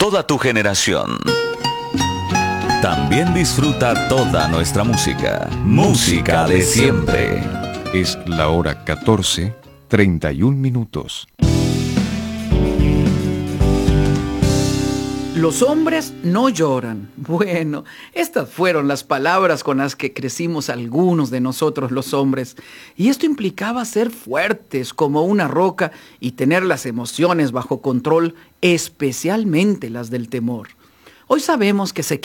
toda tu generación. También disfruta toda nuestra música. Música de siempre. Es la hora 14:31. Los hombres no lloran. Bueno, estas fueron las palabras con las que crecimos algunos de nosotros los hombres. Y esto implicaba ser fuertes como una roca y tener las emociones bajo control, especialmente las del temor. Hoy sabemos que se